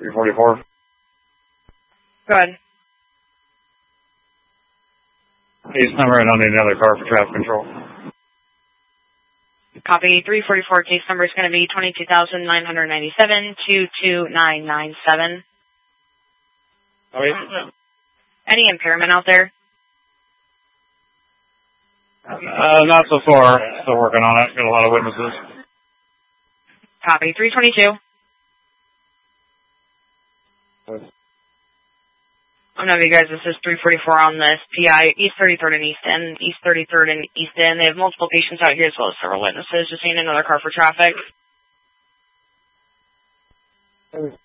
344. Go ahead. Case number, I don't need another car for traffic control. Copy. 344 case number is going to be 22,997 22997. Any impairment out there? Not so far. Still working on it. Got a lot of witnesses. Copy. 322. I'm going to you guys, this is 344 on this PI, East 33rd and East End, East 33rd and East End. They have multiple patients out here as well as several witnesses. Just seeing another car for traffic.